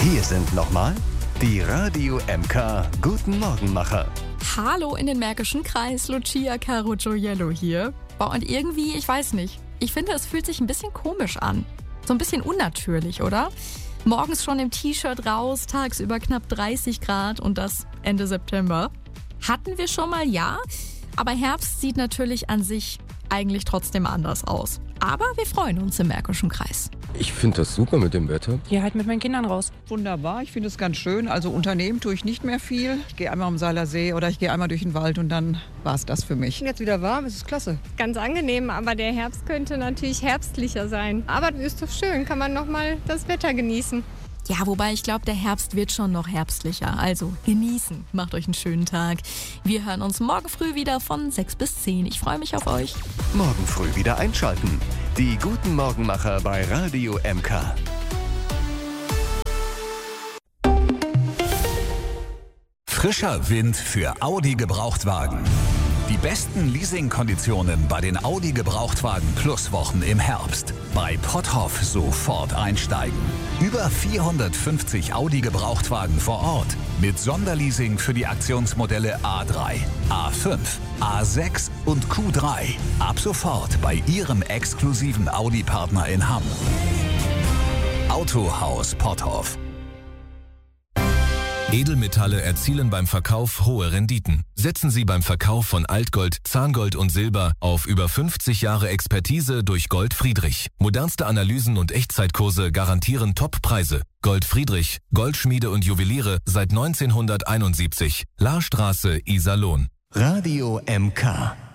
Hier sind nochmal die Radio MK Guten Morgenmacher. Hallo in den Märkischen Kreis, Lucia Caro Gioiello hier. Boah, und irgendwie, ich weiß nicht, ich finde, es fühlt sich ein bisschen komisch an. So ein bisschen unnatürlich, oder? Morgens schon im T-Shirt raus, tagsüber knapp 30 Grad und das Ende September. Hatten wir schon mal, ja, aber Herbst sieht natürlich an sich eigentlich trotzdem anders aus. Aber wir freuen uns im Märkischen Kreis. Ich finde das super mit dem Wetter. Gehe halt mit meinen Kindern raus. Wunderbar, ich finde es ganz schön. Also unternehmen tue ich nicht mehr viel. Ich gehe einmal am Seiler See oder ich gehe einmal durch den Wald und dann war es das für mich. Jetzt wieder warm, es ist klasse. Ganz angenehm, aber der Herbst könnte natürlich herbstlicher sein. Aber ist doch schön, kann man nochmal das Wetter genießen. Ja, wobei ich glaube, der Herbst wird schon noch herbstlicher. Also genießen. Macht euch einen schönen Tag. Wir hören uns morgen früh wieder von 6 bis 10. Ich freue mich auf euch. Morgen früh wieder einschalten. Die Guten Morgenmacher bei Radio MK. Frischer Wind für Audi Gebrauchtwagen. Die besten Leasingkonditionen bei den Audi Gebrauchtwagen Plus Wochen im Herbst. Bei Potthoff sofort einsteigen. Über 450 Audi Gebrauchtwagen vor Ort. Mit Sonderleasing für die Aktionsmodelle A3, A5, A6 und Q3. Ab sofort bei Ihrem exklusiven Audi-Partner in Hamm. Autohaus Potthoff. Edelmetalle erzielen beim Verkauf hohe Renditen. Setzen Sie beim Verkauf von Altgold, Zahngold und Silber auf über 50 Jahre Expertise durch Gold Friedrich. Modernste Analysen und Echtzeitkurse garantieren Top-Preise. Gold Friedrich, Goldschmiede und Juweliere seit 1971. Lahrstraße, Iserlohn. Radio MK.